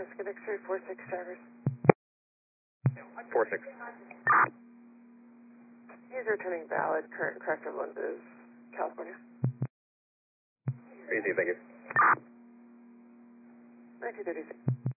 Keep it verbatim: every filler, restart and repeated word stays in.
Alaska X-ray four six drivers. four six. He's returning valid, current corrective lenses, California. Easy, thank you. nineteen thirty-six.